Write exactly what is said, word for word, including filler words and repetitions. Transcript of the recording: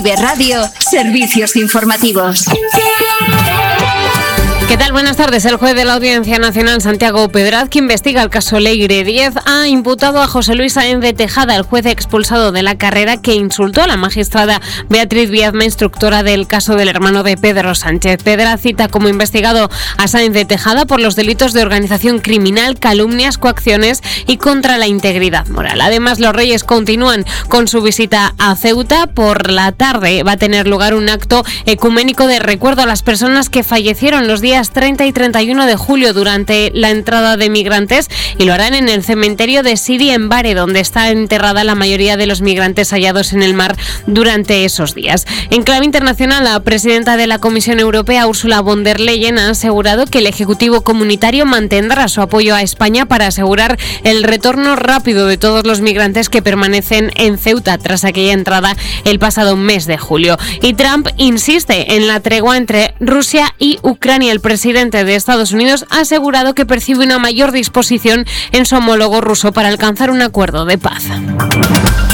Vive Radio, servicios informativos. ¿Qué tal? Buenas tardes. El juez de la Audiencia Nacional, Santiago Pedraz, que investiga el caso Leire diez, ha imputado a José Luis Sáenz de Tejada, el juez expulsado de la carrera que insultó a la magistrada Beatriz Viezma, instructora del caso del hermano de Pedro Sánchez. Pedraz cita como investigado a Sáenz de Tejada por los delitos de organización criminal, calumnias, coacciones y contra la integridad moral. Además, los Reyes continúan con su visita a Ceuta. Por la tarde va a tener lugar un acto ecuménico de recuerdo a las personas que fallecieron los días treinta y treinta y uno de julio durante la entrada de migrantes, y lo harán en el cementerio de Sidi en Bari, donde está enterrada la mayoría de los migrantes hallados en el mar durante esos días. En clave internacional, la presidenta de la Comisión Europea, Ursula von der Leyen, ha asegurado que el Ejecutivo Comunitario mantendrá su apoyo a España para asegurar el retorno rápido de todos los migrantes que permanecen en Ceuta tras aquella entrada el pasado mes de julio. Y Trump insiste en la tregua entre Rusia y Ucrania. El presidente de Estados Unidos ha asegurado que percibe una mayor disposición en su homólogo ruso para alcanzar un acuerdo de paz.